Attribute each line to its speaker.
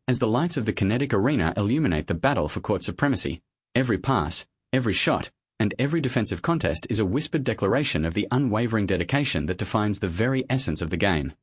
Speaker 1: As the lights of the kinetic arena illuminate the battle for court supremacy, every pass, every shot, and every defensive contest is a whispered declaration of the unwavering dedication that defines the very essence of the game.